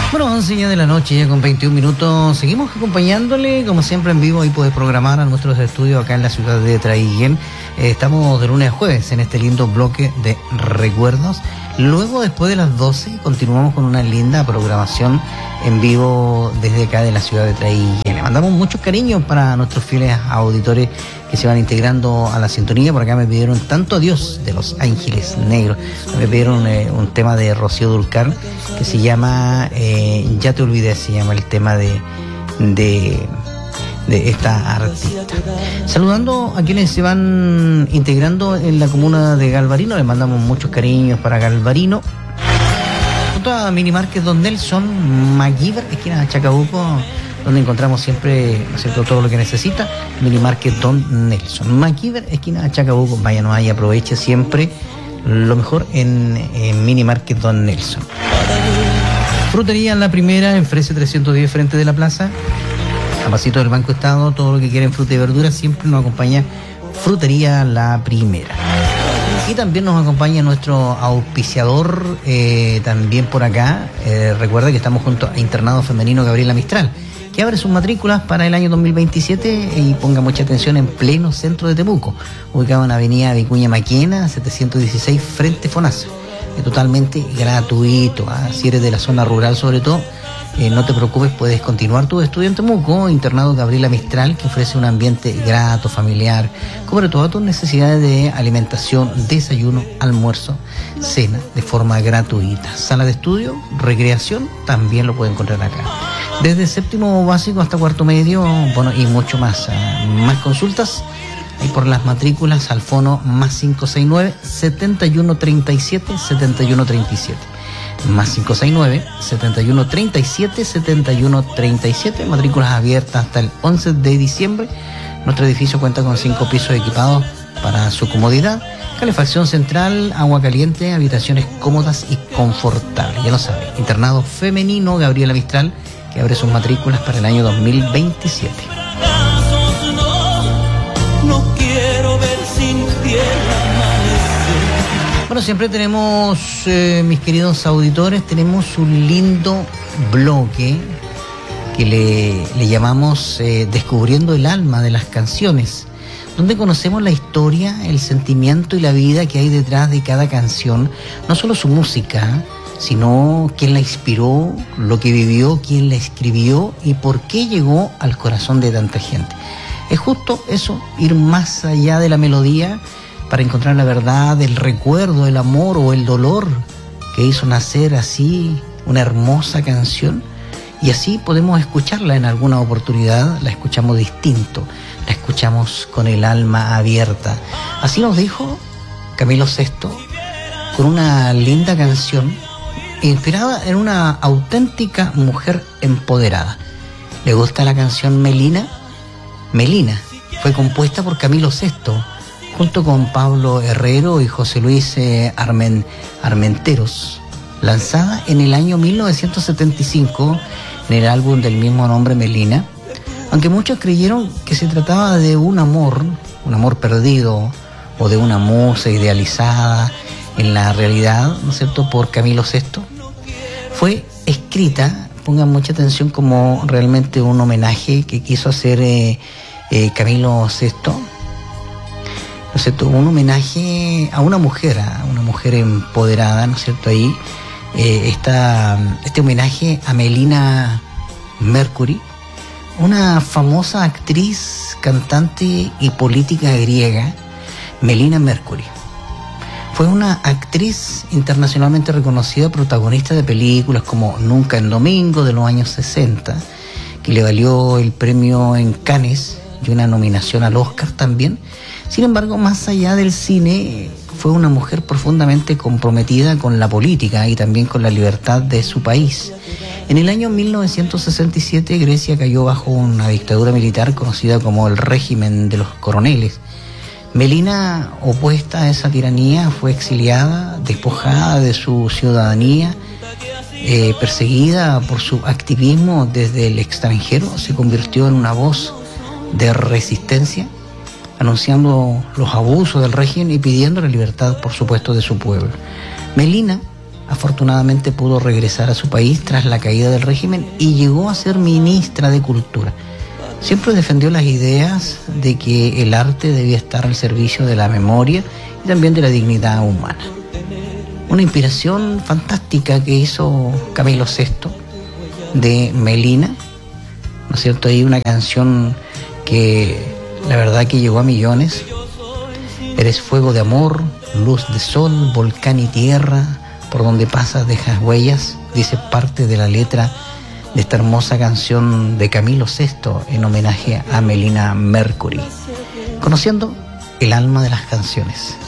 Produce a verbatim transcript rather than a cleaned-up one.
Bueno, once ya de la noche, ya con veintiún minutos. Seguimos acompañándole, como siempre, en vivo. Ahí puedes programar a nuestros estudios acá en la ciudad de Traiguén. Eh, estamos de lunes a jueves en este lindo bloque de recuerdos. Luego, después de las doce, continuamos con una linda programación en vivo desde acá de la ciudad de Traiguén. Le mandamos muchos cariños para nuestros fieles auditores que se van integrando a la sintonía. Por acá me pidieron tanto adiós de Los Ángeles Negros. Me pidieron eh, un tema de Rocío Dúrcal que se llama eh, Ya te olvidé, se llama el tema de, de, de esta artista. Saludando a quienes se van integrando en la comuna de Galvarino, les mandamos muchos cariños para Galvarino. Junto a Minimarket Don Nelson, MacGyver, esquina de Chacabuco, donde encontramos siempre, ¿no es cierto?, todo lo que necesita. Minimarket Don Nelson, MacGyver, esquina de Chacabuco. Váyanos ahí, aproveche siempre lo mejor en, en Minimarket Don Nelson. Frutería La Primera, en Fresia trescientos diez, frente de la plaza, a pasito del Banco Estado. Todo lo que quieren fruta y verdura siempre nos acompaña Frutería La Primera. Y también nos acompaña nuestro auspiciador, eh, también por acá. Eh, recuerda que estamos junto a Internado Femenino Gabriela Mistral, que abre sus matrículas para el año dos mil veintisiete, y ponga mucha atención, en pleno centro de Temuco, ubicado en Avenida Vicuña Maquena, setecientos dieciséis, frente Fonasa. Es totalmente gratuito, ¿eh? Si eres de la zona rural sobre todo, eh, no te preocupes, puedes continuar tu estudio en Temuco. Internado Gabriela Mistral, que ofrece un ambiente grato, familiar, cubre todas tus necesidades de alimentación, desayuno, almuerzo, cena, de forma gratuita. Sala de estudio, recreación, también lo pueden encontrar acá. Desde séptimo básico hasta cuarto medio, bueno, y mucho más. ¿eh? Más consultas ahí por las matrículas al fono más cinco seis nueve, setenta y uno treinta y siete, setenta y uno treinta y siete. Más cinco seis nueve, setenta y uno treinta y siete, setenta y uno treinta y siete. Matrículas abiertas hasta el once de diciembre. Nuestro edificio cuenta con cinco pisos equipados para su comodidad. Calefacción central, agua caliente, habitaciones cómodas y confortables. Ya lo saben, Internado Femenino Gabriela Mistral, que abre sus matrículas para el año dos mil veintisiete. No quiero ver sin tierra amanecer. Bueno, siempre tenemos, eh, mis queridos auditores, tenemos un lindo bloque que le, le llamamos eh, Descubriendo el alma de las canciones, donde conocemos la historia, el sentimiento y la vida que hay detrás de cada canción, no solo su música, sino quién la inspiró, lo que vivió, quién la escribió y por qué llegó al corazón de tanta gente. Es justo eso, ir más allá de la melodía para encontrar la verdad, el recuerdo, el amor o el dolor que hizo nacer así una hermosa canción, y así podemos escucharla en alguna oportunidad. La escuchamos distinto, la escuchamos con el alma abierta. Así nos dijo Camilo Sesto, con una linda canción inspirada en una auténtica mujer empoderada. ¿Le gusta la canción Melina? Melina fue compuesta por Camilo Sesto junto con Pablo Herrero y José Luis eh, Armen, Armenteros, lanzada en el año mil novecientos setenta y cinco en el álbum del mismo nombre, Melina. Aunque muchos creyeron que se trataba de un amor, un amor perdido, o de una musa idealizada, en la realidad, ¿no es cierto?, por Camilo Sesto, fue escrita, pongan mucha atención, como realmente un homenaje que quiso hacer eh, eh, Camilo Sesto, ¿no es cierto?, un homenaje a una mujer, a una mujer empoderada, ¿no es cierto?, ahí eh, está este homenaje a Melina Mercury, una famosa actriz, cantante y política griega. Melina Mercury fue una actriz internacionalmente reconocida, protagonista de películas como Nunca en Domingo de los años sesenta, que le valió el premio en Cannes y una nominación al Oscar también. Sin embargo, más allá del cine, fue una mujer profundamente comprometida con la política y también con la libertad de su país. En el año mil novecientos sesenta y siete, Grecia cayó bajo una dictadura militar conocida como el régimen de los coroneles. Melina, opuesta a esa tiranía, fue exiliada, despojada de su ciudadanía, eh, perseguida por su activismo desde el extranjero. Se convirtió en una voz de resistencia, anunciando los abusos del régimen y pidiendo la libertad, por supuesto, de su pueblo. Melina afortunadamente pudo regresar a su país tras la caída del régimen y llegó a ser ministra de Cultura. Siempre defendió las ideas de que el arte debía estar al servicio de la memoria y también de la dignidad humana. Una inspiración fantástica que hizo Camilo sexto de Melina, ¿no es cierto? Hay una canción que la verdad que llegó a millones. Eres fuego de amor, luz de sol, volcán y tierra, por donde pasas dejas huellas, dice parte de la letra de esta hermosa canción de Camilo sexto en homenaje a Melina Mercury, conociendo el alma de las canciones.